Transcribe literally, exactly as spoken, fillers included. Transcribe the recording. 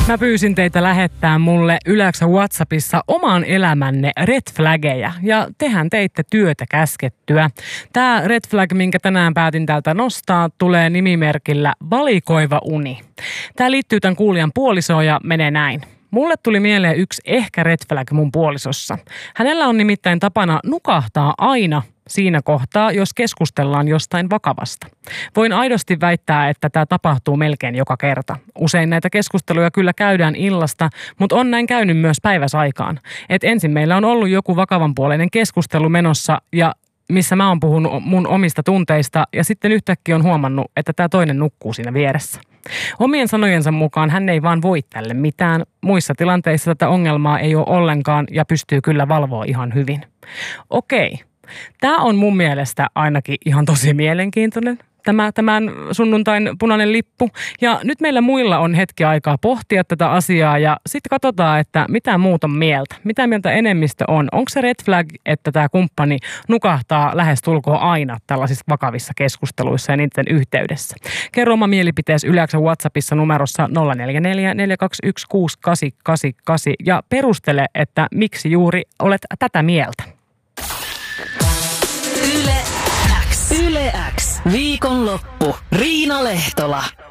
Mä pyysin teitä lähettää mulle Yle-X:n WhatsAppissa oman elämänne red flaggeja ja tehän teitte työtä käskettyä. Tää red flag, minkä tänään päätin täältä nostaa, tulee nimimerkillä valikoiva uni. Tää liittyy tämän kuulijan puolisoon ja menee näin. Mulle tuli mieleen yksi ehkä red flag mun puolisossa. Hänellä on nimittäin tapana nukahtaa aina siinä kohtaa, jos keskustellaan jostain vakavasta. Voin aidosti väittää, että tämä tapahtuu melkein joka kerta. Usein näitä keskusteluja kyllä käydään illasta, mutta on näin käynyt myös päiväsaikaan. Et ensin meillä on ollut joku vakavanpuoleinen keskustelu menossa ja missä mä oon puhunut mun omista tunteista ja sitten yhtäkkiä on huomannut, että tämä toinen nukkuu siinä vieressä. Omien sanojensa mukaan hän ei vaan voi tälle mitään. Muissa tilanteissa tätä ongelmaa ei ole ollenkaan ja pystyy kyllä valvoa ihan hyvin. Okei. Tämä on mun mielestä ainakin ihan tosi mielenkiintoinen, tämä, tämän sunnuntain punainen lippu. Ja nyt meillä muilla on hetki aikaa pohtia tätä asiaa ja sitten katsotaan, että mitä muut on mieltä. Mitä mieltä enemmistö on? Onko se red flag, että tämä kumppani nukahtaa lähestulkoon aina tällaisissa vakavissa keskusteluissa ja niiden yhteydessä? Kerro oma mielipiteesi Yle-X:n WhatsAppissa numerossa nolla neljä neljä neljä kaksi yksi kuusi kahdeksan kahdeksan kahdeksan ja perustele, että miksi juuri olet tätä mieltä. Yle X. Yle X. Viikonloppu. Riina Lehtola.